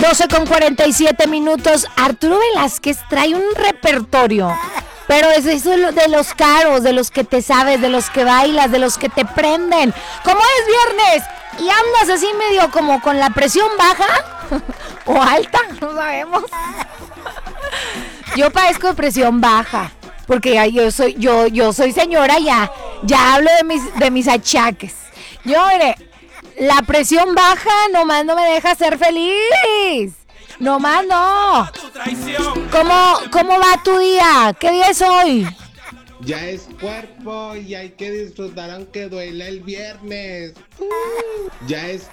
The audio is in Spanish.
12:47. Arturo Velázquez trae un repertorio, pero es eso de los caros, de los que te sabes, de los que bailas, de los que te prenden. Como es viernes y andas así medio como con la presión baja o alta, no sabemos. Yo padezco de presión baja, porque yo soy señora, ya hablo de mis achaques. Yo, mire, la presión baja nomás no me deja ser feliz. Nomás no. ¿Cómo va tu día? ¿Qué día es hoy? Ya es cuerpo y hay que disfrutar aunque duela el viernes. Ya es